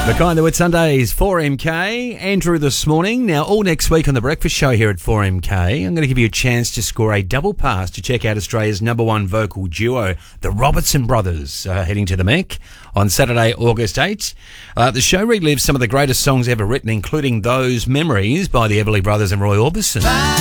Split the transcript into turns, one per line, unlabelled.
The Kind That With Sundays, 4MK. Andrew this morning. Now, all next week on The Breakfast Show here at 4MK, I'm going to give you a chance to score a double pass to check out Australia's #1 vocal duo, the Robertson Brothers, heading to the Mech on Saturday, August 8th. The show relives some of the greatest songs ever written, including those Memories by the Everly Brothers and Roy Orbison.